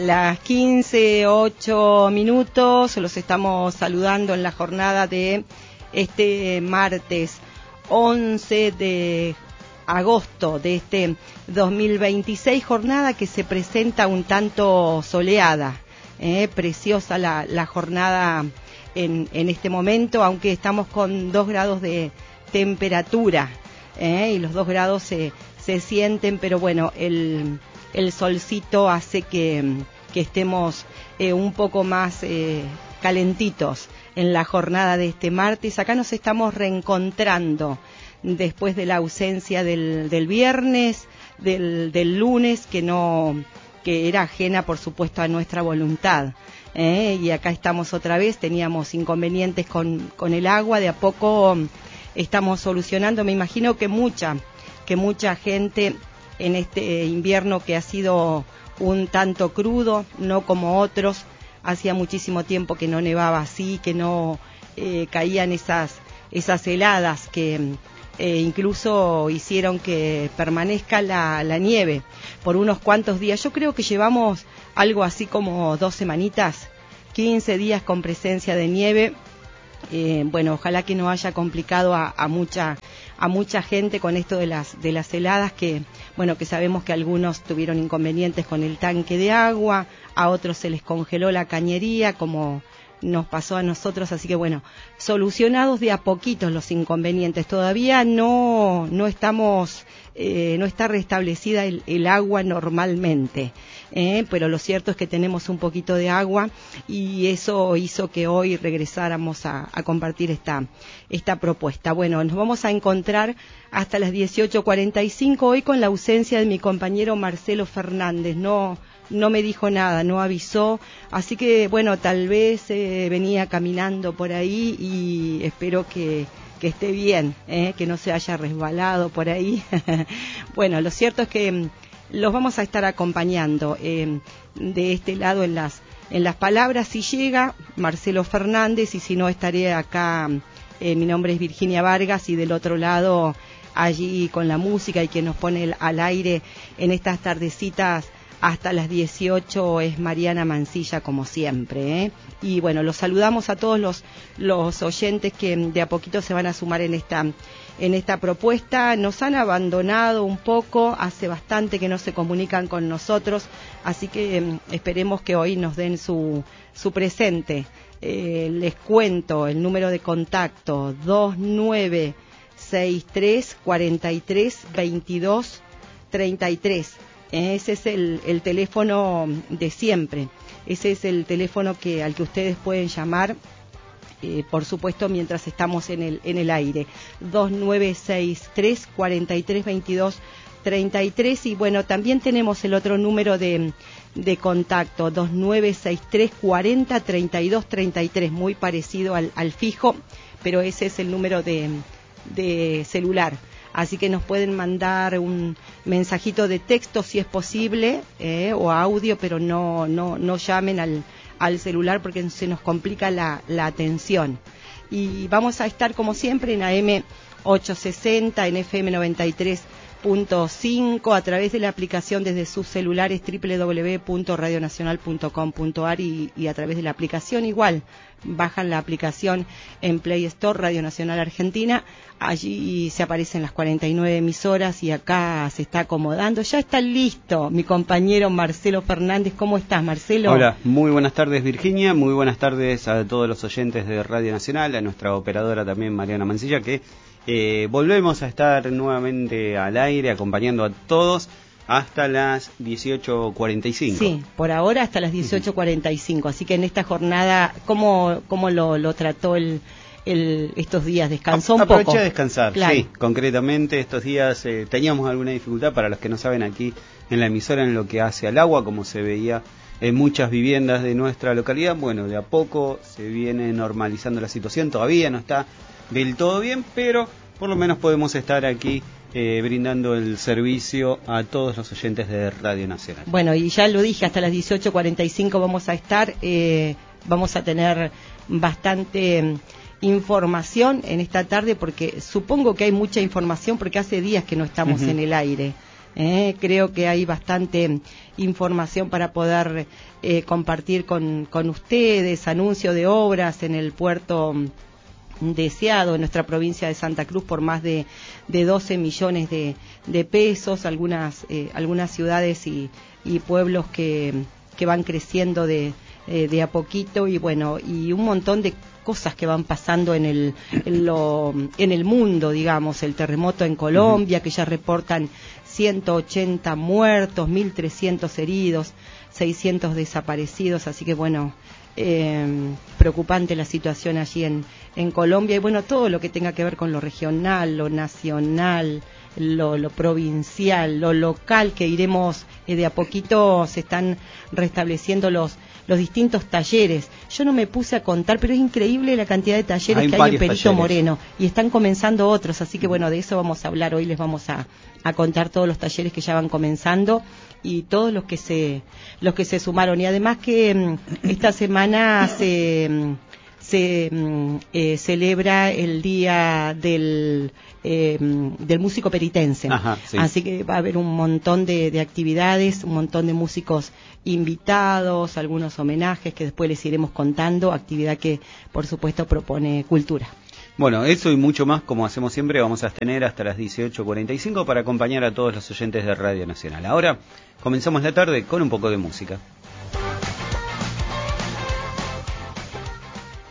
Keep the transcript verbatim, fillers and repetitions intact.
las quince, ocho minutos, los estamos saludando en la jornada de este martes once de agosto de este dos mil veintiséis, jornada que se presenta un tanto soleada, eh, preciosa la, la jornada en, en este momento, aunque estamos con dos grados de temperatura, eh, y los dos grados se, se sienten, pero bueno, el... el solcito hace que, que estemos eh, un poco más eh, calentitos en la jornada de este martes. Acá nos estamos reencontrando después de la ausencia del, del viernes, del, del lunes, que no que era ajena, por supuesto, a nuestra voluntad. ¿eh? Y acá estamos otra vez, teníamos inconvenientes con, con el agua, de a poco estamos solucionando. Me imagino que mucha, que mucha gente en este invierno que ha sido un tanto crudo, no como otros, hacía muchísimo tiempo que no nevaba así, que no eh, caían esas esas heladas que eh, incluso hicieron que permanezca la, la nieve por unos cuantos días. Yo creo que llevamos algo así como dos semanitas, quince días con presencia de nieve. Eh, bueno, ojalá que no haya complicado a, a mucha a mucha gente con esto de las de las heladas, que bueno, que sabemos que algunos tuvieron inconvenientes con el tanque de agua, a otros se les congeló la cañería, como nos pasó a nosotros, así que bueno, solucionados de a poquitos los inconvenientes. Todavía no no estamos eh, no está restablecida el, el agua normalmente, eh, pero lo cierto es que tenemos un poquito de agua y eso hizo que hoy regresáramos a, a compartir esta esta propuesta. Bueno, nos vamos a encontrar hasta las dieciocho cuarenta y cinco hoy con la ausencia de mi compañero Marcelo Fernández. No no me dijo nada, no avisó, así que bueno, tal vez eh, venía caminando por ahí y espero que, que esté bien, eh, que no se haya resbalado por ahí. Bueno, lo cierto es que los vamos a estar acompañando eh, de este lado en las en las palabras, si llega Marcelo Fernández, y si no, estaré acá. Eh, mi nombre es Virginia Vargas, y del otro lado, allí con la música y quien nos pone el, al aire en estas tardecitas hasta las dieciocho es Mariana Mancilla, como siempre, ¿eh? Y bueno, los saludamos a todos los los oyentes que de a poquito se van a sumar en esta en esta propuesta. Nos han abandonado un poco, hace bastante que no se comunican con nosotros, así que eh, esperemos que hoy nos den su su presente. Eh, les cuento el número de contacto: dos nueve seis tres, cuatro tres, veintidós treinta y tres. Ese es el, el teléfono de siempre, ese es el teléfono que al que ustedes pueden llamar, eh, por supuesto, mientras estamos en el en el aire. Dos nueve seis tres, cuatro tres, veintidós treinta y tres. Y bueno, también tenemos el otro número de, de contacto: dos nueve seis tres, cuarenta, treinta y dos treinta y tres, muy parecido al, al fijo, pero ese es el número de, de celular. Así que nos pueden mandar un mensajito de texto si es posible, eh, o audio, pero no no no llamen al, al celular porque se nos complica la, la atención. Y vamos a estar como siempre en A M ochocientos sesenta, en F M noventa y tres punto cinco, a través de la aplicación desde sus celulares doble u doble u doble u punto radio nacional punto com punto a r, y, y a través de la aplicación igual. Bajan la aplicación en Play Store, Radio Nacional Argentina, allí se aparecen las cuarenta y nueve emisoras y acá se está acomodando. Ya está listo mi compañero Marcelo Fernández. ¿Cómo estás, Marcelo? Hola, muy buenas tardes, Virginia, muy buenas tardes a todos los oyentes de Radio Nacional, a nuestra operadora también, Mariana Mancilla, que eh, volvemos a estar nuevamente al aire acompañando a todos hasta las dieciocho cuarenta y cinco. Sí, por ahora hasta las dieciocho cuarenta y cinco. Así que en esta jornada, ¿cómo, cómo lo, lo trató el, el, estos días? ¿Descansó un poco? Aproveché a descansar, claro. Sí, concretamente estos días eh, teníamos alguna dificultad, para los que no saben, aquí en la emisora, en lo que hace al agua, como se veía en muchas viviendas de nuestra localidad. Bueno, de a poco se viene normalizando la situación, todavía no está del todo bien, pero por lo menos podemos estar aquí Eh, brindando el servicio a todos los oyentes de Radio Nacional. Bueno, y ya lo dije, hasta las dieciocho cuarenta y cinco vamos a estar, eh, vamos a tener bastante información en esta tarde, porque supongo que hay mucha información, porque hace días que no estamos uh-huh. en el aire. ¿eh? Creo que hay bastante información para poder eh, compartir con, con ustedes, anuncio de obras en el puerto deseado en nuestra provincia de Santa Cruz por más de, de doce millones de, de pesos, algunas, eh, algunas ciudades y, y pueblos que, que van creciendo de, eh, de a poquito y bueno, y un montón de cosas que van pasando en el, en, lo, en el mundo, digamos, el terremoto en Colombia, uh-huh. que ya reportan ciento ochenta muertos, mil trescientos heridos, seiscientos desaparecidos, así que bueno, eh, preocupante la situación allí en, en Colombia y bueno, todo lo que tenga que ver con lo regional, lo nacional, lo, lo provincial, lo local, que iremos eh, de a poquito, se están restableciendo los los distintos talleres. Yo no me puse a contar, pero es increíble la cantidad de talleres hay que hay en Perito talleres. Moreno, y están comenzando otros, así que bueno, de eso vamos a hablar hoy, les vamos a, a contar todos los talleres que ya van comenzando y todos los que se los que se sumaron, y además que esta semana se se eh, celebra el día del eh, del músico peritense. Ajá, sí. Así que va a haber un montón de, de actividades, un montón de músicos invitados, algunos homenajes que después les iremos contando, actividad que por supuesto propone Cultura. Bueno, eso y mucho más, como hacemos siempre, vamos a tener hasta las dieciocho cuarenta y cinco para acompañar a todos los oyentes de Radio Nacional. Ahora comenzamos la tarde con un poco de música.